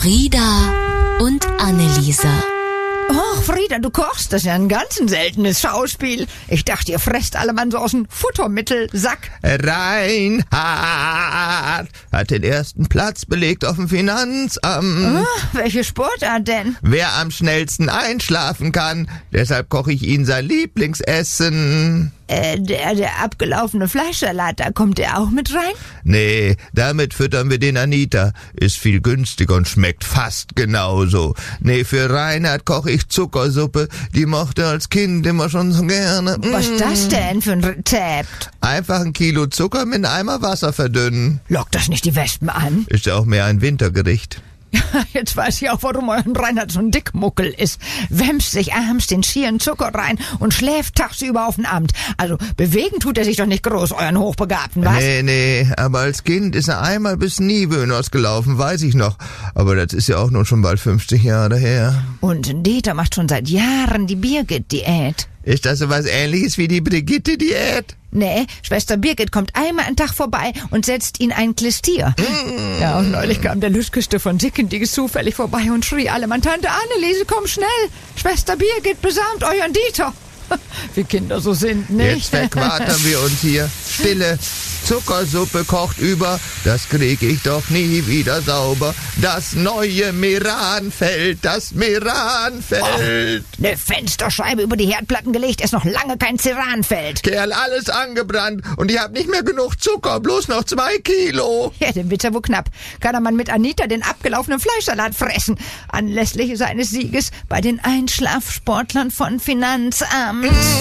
Frieda und Anneliese. Och, Frieda, du kochst, das ist ja ein ganz seltenes Schauspiel. Ich dachte, ihr fresst alle Mann so aus dem Futtermittelsack. Reinhard hat den ersten Platz belegt auf dem Finanzamt. Welche Sportart denn? Wer am schnellsten einschlafen kann, deshalb koche ich Ihnen sein Lieblingsessen. Der abgelaufene Fleischsalat, da kommt der auch mit rein? Nee, damit füttern wir den Anita. Ist viel günstiger und schmeckt fast genauso. Nee, für Reinhard koche ich Zuckersuppe. Die mochte er als Kind immer schon so gerne. Was ist das denn für ein Rezept? Einfach 1 Kilo Zucker mit einem Eimer Wasser verdünnen. Lockt das nicht die Wespen an? Ist ja auch mehr ein Wintergericht. Jetzt weiß ich auch, warum euer Reinhard so ein Dickmuckel ist. Wämst sich abends den schieren Zucker rein und schläft tagsüber auf dem Amt. Also bewegen tut er sich doch nicht groß, euren Hochbegabten, was? Nee, aber als Kind ist er einmal bis Niewöhners gelaufen, weiß ich noch. Aber das ist ja auch nun schon bald 50 Jahre her. Und Dieter macht schon seit Jahren die Birgit-Diät. Ist das so was Ähnliches wie die Brigitte-Diät? Nee, Schwester Birgit kommt einmal einen Tag vorbei und setzt ihn ein Klistier. Ja, und neulich kam der Lüsküste von Sickendiges zufällig vorbei und schrie alle, Mann, Tante Anneliese, komm schnell, Schwester Birgit besamt euren Dieter. Wie Kinder so sind, nicht? Jetzt verquartern wir uns hier. Stille. Zuckersuppe kocht über, das krieg ich doch nie wieder sauber. Das neue Meranfeld, das Meranfeld. Eine Fensterscheibe über die Herdplatten gelegt, ist noch lange kein Ceranfeld. Kerl, alles angebrannt und ich hab nicht mehr genug Zucker, bloß noch 2 Kilo. Ja, dem wird's ja wohl knapp. Kann der Mann mit Anita den abgelaufenen Fleischsalat fressen, anlässlich seines Sieges bei den Einschlafsportlern von Finanzamt.